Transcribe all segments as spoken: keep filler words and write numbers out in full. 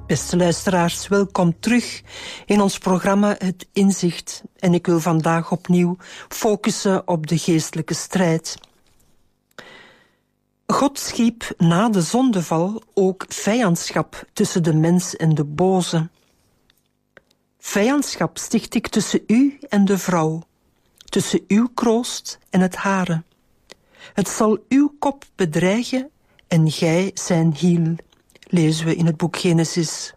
Beste luisteraars, welkom terug in ons programma Het Inzicht. En ik wil vandaag opnieuw focussen op de geestelijke strijd. God schiep na de zondeval ook vijandschap tussen de mens en de boze. Vijandschap sticht ik tussen u en de vrouw, tussen uw kroost en het hare. Het zal uw kop bedreigen en gij zijn hiel, lezen we in het boek Genesis.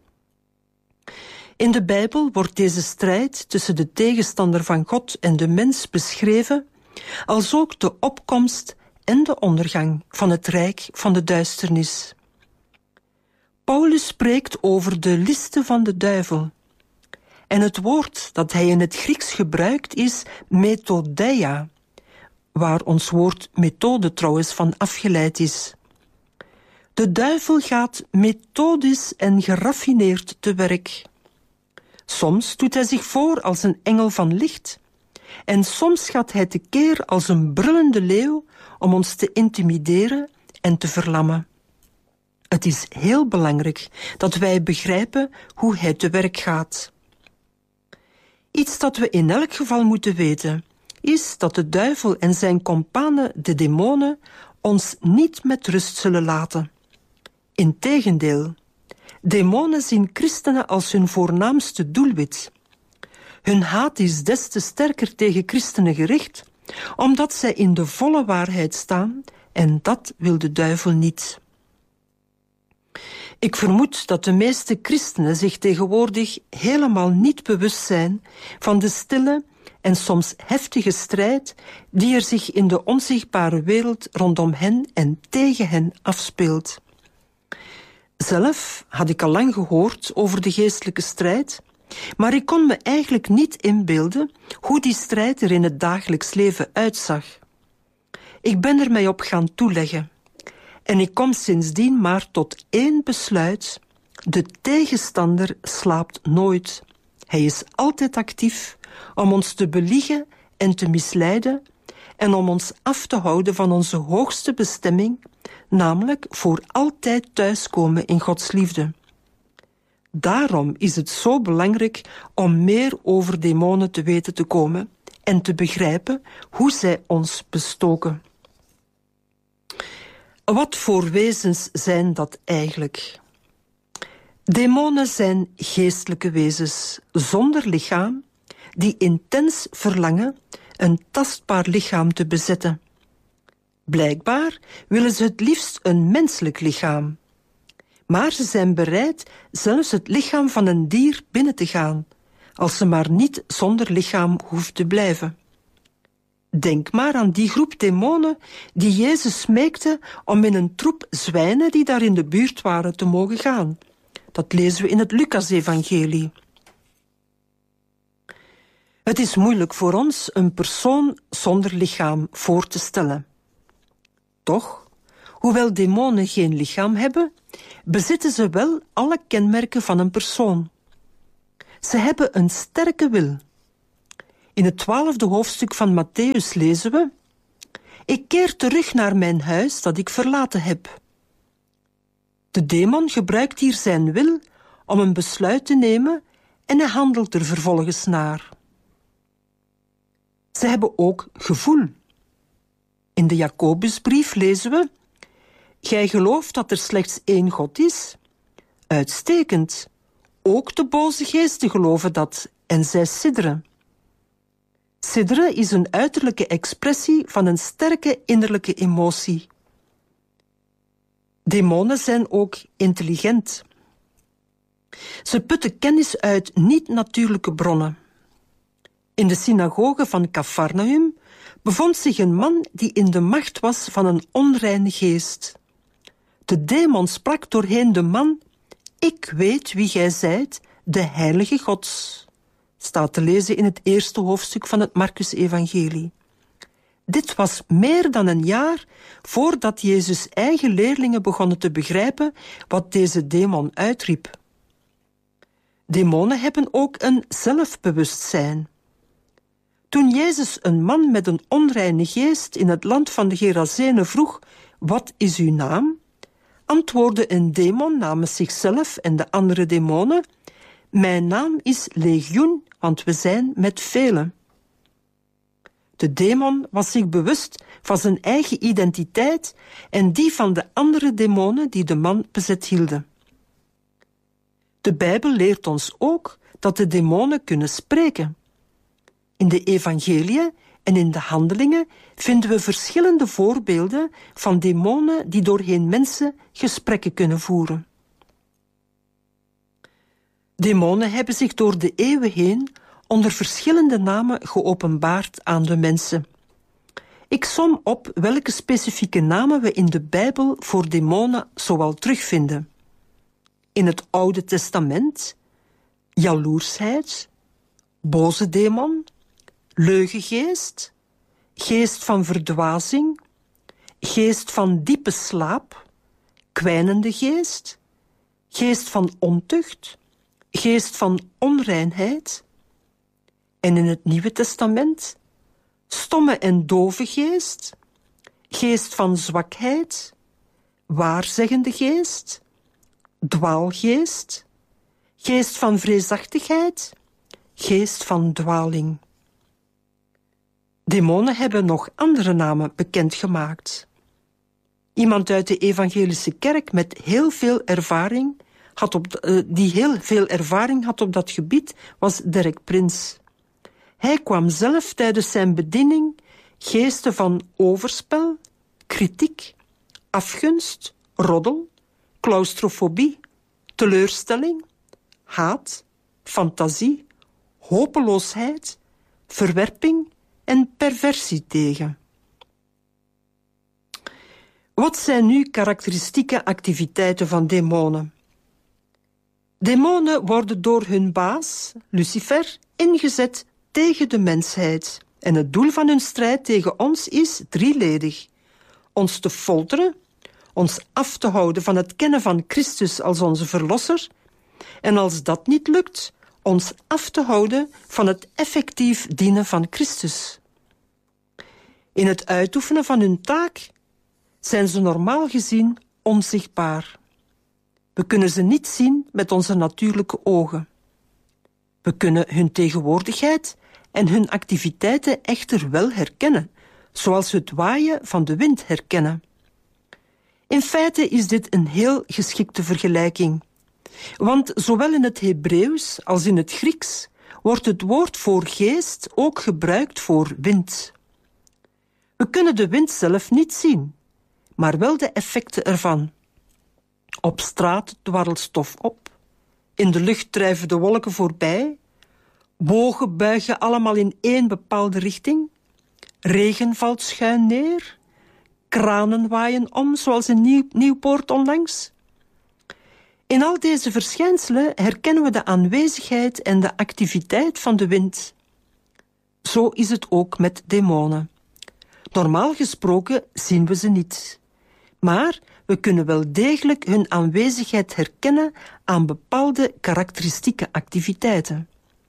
In de Bijbel wordt deze strijd tussen de tegenstander van God en de mens beschreven, als ook de opkomst en de ondergang van het rijk van de duisternis. Paulus spreekt over de listen van de duivel. En het woord dat hij in het Grieks gebruikt is methodeia, waar ons woord methode trouwens van afgeleid is. De duivel gaat methodisch en geraffineerd te werk. Soms doet hij zich voor als een engel van licht, en soms gaat hij tekeer als een brullende leeuw om ons te intimideren en te verlammen. Het is heel belangrijk dat wij begrijpen hoe hij te werk gaat. Iets dat we in elk geval moeten weten, is dat de duivel en zijn kompanen, de demonen, ons niet met rust zullen laten. Integendeel, demonen zien christenen als hun voornaamste doelwit. Hun haat is des te sterker tegen christenen gericht, omdat zij in de volle waarheid staan, en dat wil de duivel niet. Ik vermoed dat de meeste christenen zich tegenwoordig helemaal niet bewust zijn van de stille en soms heftige strijd die er zich in de onzichtbare wereld rondom hen en tegen hen afspeelt. Zelf had ik al lang gehoord over de geestelijke strijd, maar ik kon me eigenlijk niet inbeelden hoe die strijd er in het dagelijks leven uitzag. Ik ben er mij op gaan toeleggen. En ik kom sindsdien maar tot één besluit: de tegenstander slaapt nooit. Hij is altijd actief om ons te beliegen en te misleiden en om ons af te houden van onze hoogste bestemming, namelijk voor altijd thuiskomen in Gods liefde. Daarom is het zo belangrijk om meer over demonen te weten te komen en te begrijpen hoe zij ons bestoken. Wat voor wezens zijn dat eigenlijk? Demonen zijn geestelijke wezens zonder lichaam die intens verlangen een tastbaar lichaam te bezetten. Blijkbaar willen ze het liefst een menselijk lichaam. Maar ze zijn bereid zelfs het lichaam van een dier binnen te gaan, als ze maar niet zonder lichaam hoeft te blijven. Denk maar aan die groep demonen die Jezus smeekte om in een troep zwijnen die daar in de buurt waren te mogen gaan. Dat lezen we in het Lucas-evangelie. Het is moeilijk voor ons een persoon zonder lichaam voor te stellen. Toch, hoewel demonen geen lichaam hebben, bezitten ze wel alle kenmerken van een persoon. Ze hebben een sterke wil. In het twaalfde hoofdstuk van Mattheüs lezen we: ik keer terug naar mijn huis dat ik verlaten heb. De demon gebruikt hier zijn wil om een besluit te nemen en hij handelt er vervolgens naar. Ze hebben ook gevoel. In de Jacobusbrief lezen we: gij gelooft dat er slechts één God is? Uitstekend. Ook de boze geesten geloven dat en zij sidderen. Sidderen is een uiterlijke expressie van een sterke innerlijke emotie. Demonen zijn ook intelligent. Ze putten kennis uit niet-natuurlijke bronnen. In de synagoge van Capharnaüm bevond zich een man die in de macht was van een onreine geest. De demon sprak doorheen de man: ik weet wie gij zijt, de heilige Gods. Staat te lezen in het eerste hoofdstuk van het Marcus-evangelie. Dit was meer dan een jaar voordat Jezus' eigen leerlingen begonnen te begrijpen wat deze demon uitriep. Demonen hebben ook een zelfbewustzijn. Toen Jezus een man met een onreine geest in het land van de Gerazenen vroeg: wat is uw naam? antwoordde een demon namens zichzelf en de andere demonen: mijn naam is Legioen, want we zijn met velen. De demon was zich bewust van zijn eigen identiteit en die van de andere demonen die de man bezet hielden. De Bijbel leert ons ook dat de demonen kunnen spreken. In de evangeliën en in de handelingen vinden we verschillende voorbeelden van demonen die doorheen mensen gesprekken kunnen voeren. Demonen hebben zich door de eeuwen heen onder verschillende namen geopenbaard aan de mensen. Ik som op welke specifieke namen we in de Bijbel voor demonen zoal terugvinden. In het Oude Testament: jaloersheid, boze demon, leugengeest, geest van verdwazing, geest van diepe slaap, kwijnende geest, geest van ontucht, geest van onreinheid. En in het Nieuwe Testament: stomme en dove geest, geest van zwakheid, waarzeggende geest, dwaalgeest, geest van vreesachtigheid, geest van dwaling. Demonen hebben nog andere namen bekendgemaakt. Iemand uit de evangelische kerk met heel veel ervaring had op de, uh, die heel veel ervaring had op dat gebied was Derek Prince. Hij kwam zelf tijdens zijn bediening geesten van overspel, kritiek, afgunst, roddel, claustrofobie, teleurstelling, haat, fantasie, hopeloosheid, verwerping en perversie tegen. Wat zijn nu karakteristieke activiteiten van demonen? Demonen worden door hun baas, Lucifer, ingezet tegen de mensheid. En het doel van hun strijd tegen ons is drieledig: ons te folteren, ons af te houden van het kennen van Christus als onze verlosser, en als dat niet lukt, ons af te houden van het effectief dienen van Christus. In het uitoefenen van hun taak zijn ze normaal gezien onzichtbaar. We kunnen ze niet zien met onze natuurlijke ogen. We kunnen hun tegenwoordigheid en hun activiteiten echter wel herkennen, zoals we het waaien van de wind herkennen. In feite is dit een heel geschikte vergelijking, want zowel in het Hebreeuws als in het Grieks wordt het woord voor geest ook gebruikt voor wind. We kunnen de wind zelf niet zien, maar wel de effecten ervan. Op straat dwarrelt stof op, in de lucht drijven de wolken voorbij, bogen buigen allemaal in één bepaalde richting, regen valt schuin neer, kranen waaien om, zoals in Nieuw- Nieuwpoort onlangs. In al deze verschijnselen herkennen we de aanwezigheid en de activiteit van de wind. Zo is het ook met demonen. Normaal gesproken zien we ze niet, maar we kunnen wel degelijk hun aanwezigheid herkennen aan bepaalde karakteristieke activiteiten.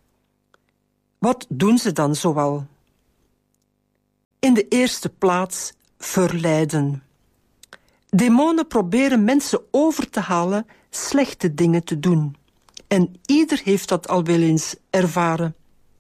Wat doen ze dan zoal? In de eerste plaats verleiden. Demonen proberen mensen over te halen slechte dingen te doen. En ieder heeft dat al wel eens ervaren.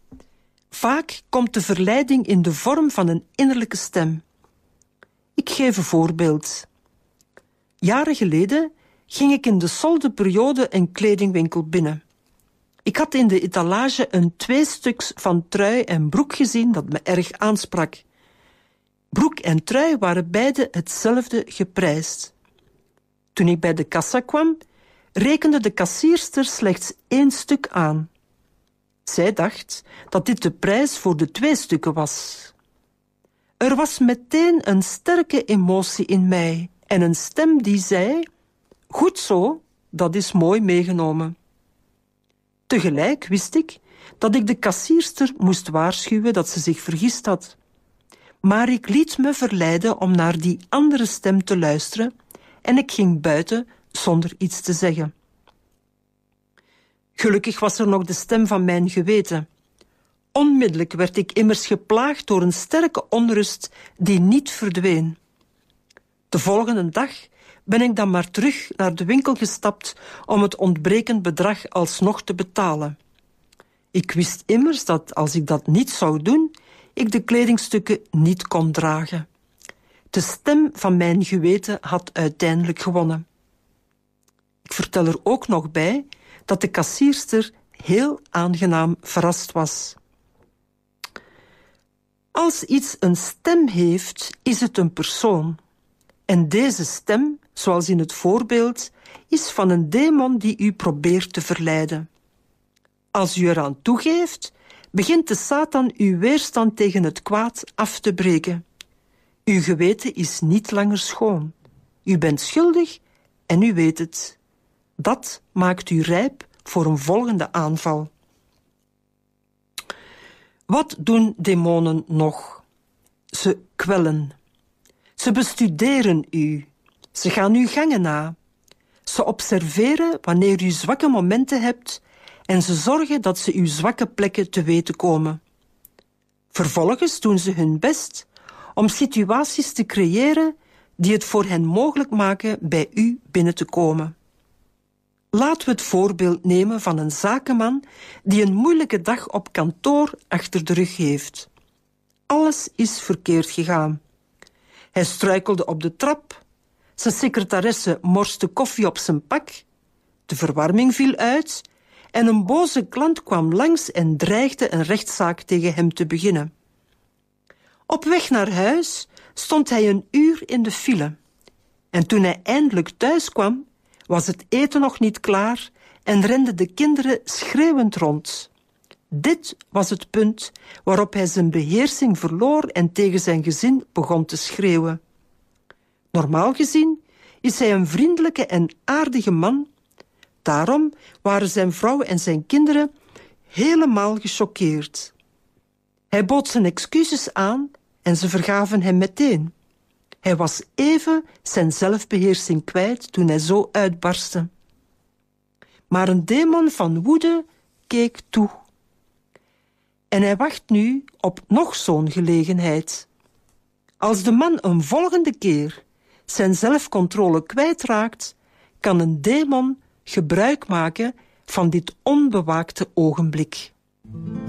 Vaak komt de verleiding in de vorm van een innerlijke stem. Ik geef een voorbeeld. Jaren geleden ging ik in de soldeperiode een kledingwinkel binnen. Ik had in de etalage een tweestuks van trui en broek gezien dat me erg aansprak. Broek en trui waren beide hetzelfde geprijsd. Toen ik bij de kassa kwam, rekende de kassierster slechts één stuk aan. Zij dacht dat dit de prijs voor de twee stukken was. Er was meteen een sterke emotie in mij en een stem die zei: goed zo, dat is mooi meegenomen. Tegelijk wist ik dat ik de kassierster moest waarschuwen dat ze zich vergist had. Maar ik liet me verleiden om naar die andere stem te luisteren en ik ging buiten zonder iets te zeggen. Gelukkig was er nog de stem van mijn geweten. Onmiddellijk werd ik immers geplaagd door een sterke onrust die niet verdween. De volgende dag ben ik dan maar terug naar de winkel gestapt om het ontbrekend bedrag alsnog te betalen. Ik wist immers dat als ik dat niet zou doen, ik de kledingstukken niet kon dragen. De stem van mijn geweten had uiteindelijk gewonnen. Ik vertel er ook nog bij dat de kassierster heel aangenaam verrast was. Als iets een stem heeft, is het een persoon. En deze stem, zoals in het voorbeeld, is van een demon die u probeert te verleiden. Als u eraan toegeeft, begint de Satan uw weerstand tegen het kwaad af te breken. Uw geweten is niet langer schoon. U bent schuldig en u weet het. Dat maakt u rijp voor een volgende aanval. Wat doen demonen nog? Ze kwellen. Ze bestuderen u. Ze gaan uw gangen na. Ze observeren wanneer u zwakke momenten hebt en ze zorgen dat ze uw zwakke plekken te weten komen. Vervolgens doen ze hun best om situaties te creëren die het voor hen mogelijk maken bij u binnen te komen. Laten we het voorbeeld nemen van een zakenman die een moeilijke dag op kantoor achter de rug heeft. Alles is verkeerd gegaan. Hij struikelde op de trap, zijn secretaresse morste koffie op zijn pak, de verwarming viel uit en een boze klant kwam langs en dreigde een rechtszaak tegen hem te beginnen. Op weg naar huis stond hij een uur in de file. En toen hij eindelijk thuis kwam, was het eten nog niet klaar en renden de kinderen schreeuwend rond. Dit was het punt waarop hij zijn beheersing verloor en tegen zijn gezin begon te schreeuwen. Normaal gezien is hij een vriendelijke en aardige man. Daarom waren zijn vrouw en zijn kinderen helemaal gechoqueerd. Hij bood zijn excuses aan en ze vergaven hem meteen. Hij was even zijn zelfbeheersing kwijt toen hij zo uitbarstte. Maar een demon van woede keek toe. En hij wacht nu op nog zo'n gelegenheid. Als de man een volgende keer zijn zelfcontrole kwijtraakt, kan een demon gebruik maken van dit onbewaakte ogenblik.